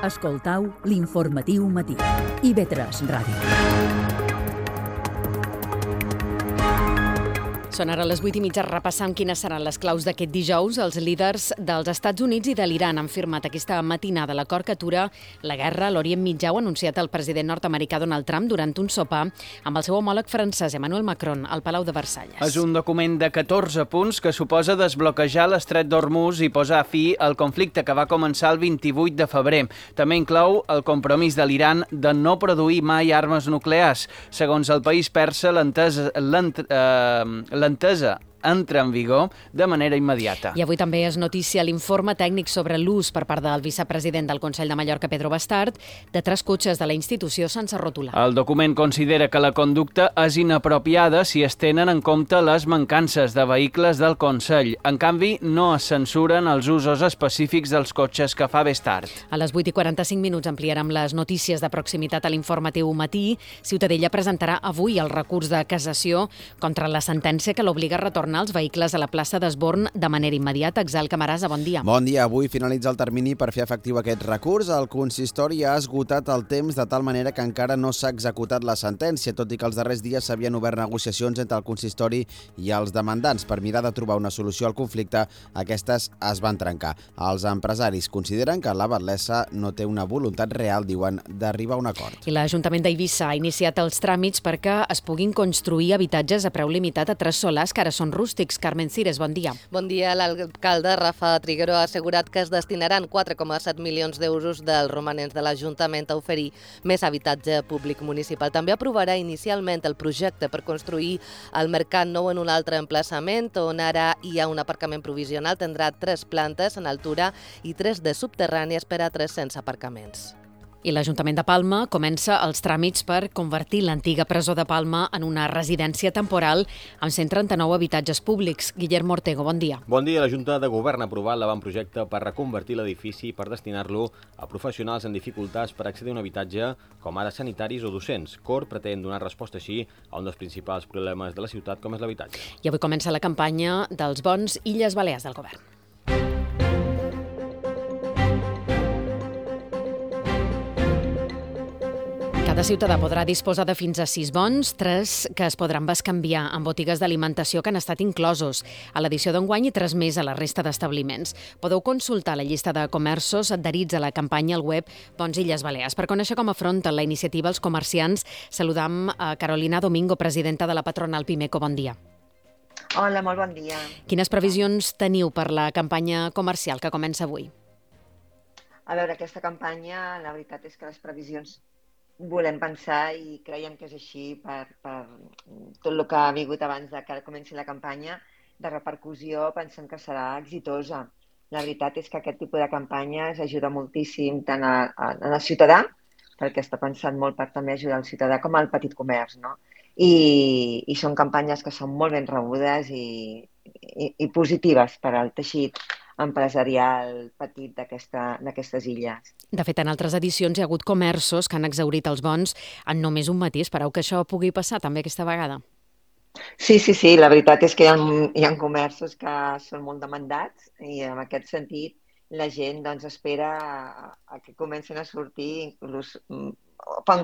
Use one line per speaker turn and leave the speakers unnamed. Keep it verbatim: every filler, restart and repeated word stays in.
Escoltau l'informatiu matí. i ve tres Ràdio.
Són ara les vuit i mitja, repassant quines seran les claus d'aquest dijous. Els líders dels Estats Units i de l'Iran han firmat aquesta matinada l'acord que atura la guerra a l'Orient Mitjà. Ho ha anunciat el president nord-americà Donald Trump durant un sopar amb el seu homòleg francès Emmanuel Macron al Palau de Versalles.
És un document de catorze punts que suposa desbloquejar l'estret d'Hormuz i posar fi al conflicte que va començar el vint-i-vuit de febrer. També inclou el compromís de l'Iran de no produir mai armes nuclears. Segons el país persa, l'entesa l'entesa entra en vigor de manera immediata.
I avui també es noticia l'informe tècnic sobre l'ús per part del vicepresident del Consell de Mallorca, Pedro Bastard, de tres cotxes de la institució sense rotular.
El document considera que la conducta és inapropiada si es tenen en compte les mancances de vehicles del Consell. En canvi, no es censuren els usos específics dels cotxes que fa Bastard.
A les vuit i quaranta-cinc minuts ampliarem les notícies de proximitat a l'informatiu matí. Ciutadella presentarà avui el recurs de cassació contra la sentència que l'obliga a retornar els vehicles a la plaça d'Esborn de manera immediata. Exal Camarasa, bon dia.
Bon dia. Avui finalitza el termini per fer efectiu aquest recurs. El consistori ha esgotat el temps de tal manera que encara no s'ha executat la sentència, tot i que els darrers dies s'havien obert negociacions entre el consistori i els demandants. Per mirar de trobar una solució al conflicte, aquestes es van trencar. Els empresaris consideren que la batlessa no té una voluntat real, diuen, d'arribar a un acord.
I l'Ajuntament d'Eivissa ha iniciat els tràmits perquè es puguin construir habitatges a preu limitat a tres solars que ara són rústics. Carmen Cires, bon dia.
Bon dia. L'alcalde Rafa Triguero ha assegurat que es destinaran quatre coma set milions d'euros dels romanents de l'Ajuntament a oferir més habitatge públic municipal. També aprovarà inicialment el projecte per construir el Mercat Nou en un altre emplaçament, on ara hi ha un aparcament provisional. Tindrà tres plantes en altura i tres de subterrànies per a tres-cents aparcaments.
I l'Ajuntament de Palma comença els tràmits per convertir l'antiga presó de Palma en una residència temporal amb cent trenta-nou habitatges públics. Guillermo Ortego, bon dia.
Bon dia. La Junta de Govern ha aprovat l'avantprojecte per reconvertir l'edifici per destinar-lo a professionals en dificultats per accedir a un habitatge, com ara sanitaris o docents. Cor pretén donar resposta així a un dels principals problemes de la ciutat, com és l'habitatge.
I avui comença la campanya dels bons Illes Balears del Govern. Cada ciutadà podrà disposar de fins a sis bons, tres que es podran bescanviar en botigues d'alimentació que han estat inclosos a l'edició d'enguany i tres més a la resta d'establiments. Podeu consultar la llista de comerços adherits a la campanya al web Bons Illes Balears. Per conèixer com afronten la iniciativa els comerciants, saludam a Carolina Domingo, presidenta de la patronal Pimeco. Bon dia.
Hola, molt bon dia.
Quines previsions teniu per la campanya comercial que comença avui?
A veure, aquesta campanya, la veritat és que les previsions volem pensar i creiem que és així per, per tot el que ha vingut abans de que comenci la campanya de repercussió, pensem que serà exitosa. La veritat és que aquest tipus de campanyes ajuda moltíssim tant a, a, al ciutadà, perquè està pensat molt per també ajudar el ciutadà, com al petit comerç, no? I, i són campanyes que són molt ben rebudes i, i, i positives per al teixit empresarial petit d'aquestes illes.
De fet, en altres edicions hi ha hagut comerços que han exhaurit els bons en només un matí. Espereu que això pugui passar també aquesta vegada?
Sí, sí, sí. La veritat és que hi ha, hi ha comerços que són molt demandats i en aquest sentit la gent doncs, espera a, a que comencin a sortir, inclús fan